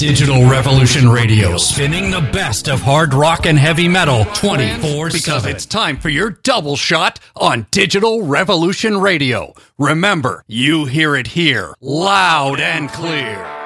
Digital Revolution Radio, spinning the best of hard rock and heavy metal 24/7. Because it's time for your double shot on Digital Revolution Radio. Remember, you hear it here, loud and clear.